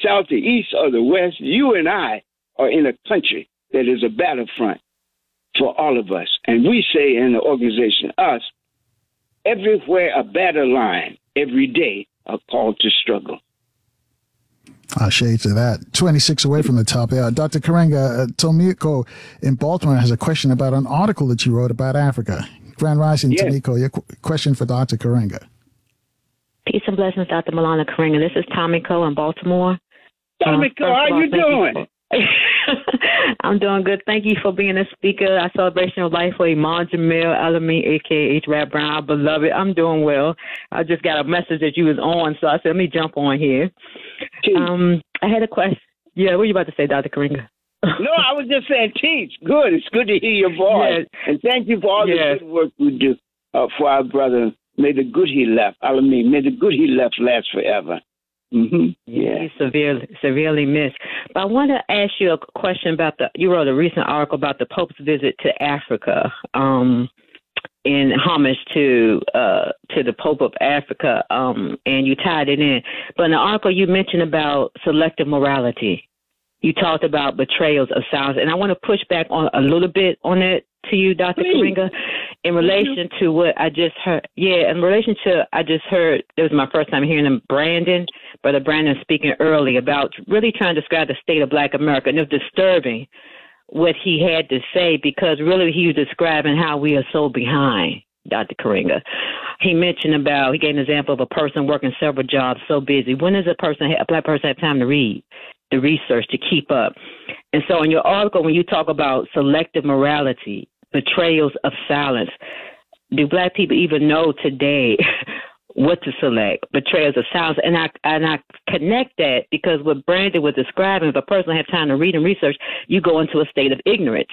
south, the east, or the west, you and I are in a country that is a battlefront for all of us. And we say in the organization, us, everywhere a battle line, every day a call to struggle. Shades of that. 26 away from the top. Dr. Karenga, Tomiko in Baltimore has a question about an article that you wrote about Africa. Grand Rising, yes. Tomiko, your question for Dr. Karenga. Peace and blessings, Dr. Milana Karenga. This is Tomiko in Baltimore. Tomiko, how you doing? I'm doing good. Thank you for being a speaker. I Celebration of Life for Iman Jamil Alameen, a.k.a. H. Rap Brown. I beloved. I'm doing well. I just got a message that you was on, so I said, let me jump on here. I had a question. Yeah, what were you about to say, Dr. Karenga? No, I was just saying, teach. Good. It's good to hear your voice. Yes. And thank you for all the good work you do for our brother. May the good he left, Alameen, may the good he left last forever. Mm-hmm. Yeah. He's severely missed. But I want to ask you a question about you wrote a recent article about the Pope's visit to Africa, in homage to the Pope of Africa, and you tied it in. But in the article you mentioned about selective morality. You talked about betrayals of silence, and I want to push back on a little bit on it to you, Dr. Karenga, in relation to what I just heard. Yeah, in relation to I just heard, it was my first time hearing him, Brother Brandon speaking early about really trying to describe the state of Black America. And it was disturbing what he had to say because really he was describing how we are so behind, Dr. Karenga. He mentioned he gave an example of a person working several jobs, so busy. When does a Black person have time to read, the research, to keep up? And so in your article, when you talk about selective morality, betrayals of silence, do Black people even know today what to select? Betrayals of silence. And I connect that because what Brandon was describing, if a person has time to read and research, you go into a state of ignorance.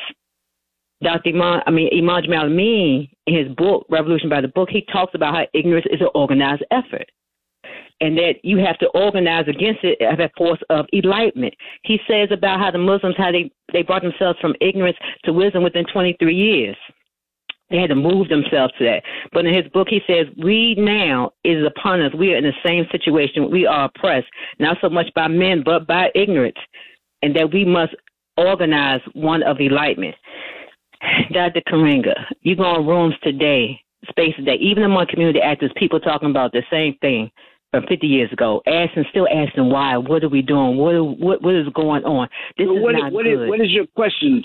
Imam Jamil Alameen, in his book, Revolution by the Book, he talks about how ignorance is an organized effort and that you have to organize against it as a force of enlightenment. He says about how the Muslims, how they brought themselves from ignorance to wisdom within 23 years. They had to move themselves to that. But in his book, he says, we now is upon us. We are in the same situation. We are oppressed, not so much by men, but by ignorance, and that we must organize one of enlightenment. Dr. Karenga, you go in rooms today, spaces today, even among community actors, people talking about the same thing from 50 years ago, still asking why, what are we doing, what is going on? This is not good. What is your question?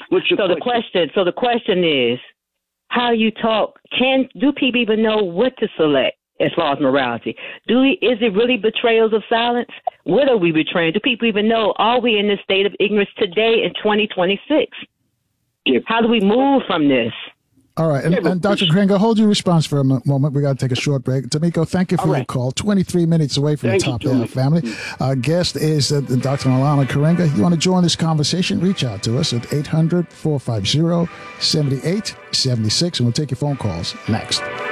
So the question is, how you talk, do people even know what to select as far as morality? Is it really betrayals of silence? What are we betraying? Do people even know? Are we in this state of ignorance today in 2026? How do we move from this? All right. And Dr. Karenga, hold your response for a moment. We got to take a short break. Tomiko, thank you for your call. 23 minutes away from the top of our family. Our guest is Dr. Milana Karenga. You want to join this conversation? Reach out to us at 800-450-7876, and we'll take your phone calls next.